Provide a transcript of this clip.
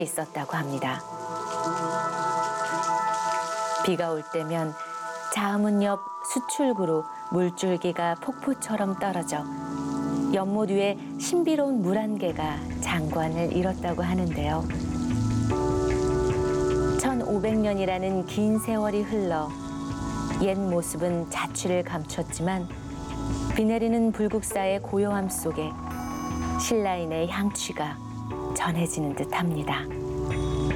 있었다고 합니다. 비가 올 때면 자문 옆 수출구로 물줄기가 폭포처럼 떨어져 연못 위에 신비로운 물 한 개가 장관을 이뤘다고 하는데요. 1500년이라는 긴 세월이 흘러 옛 모습은 자취를 감췄지만 비 내리는 불국사의 고요함 속에 신라인의 향취가 전해지는 듯합니다.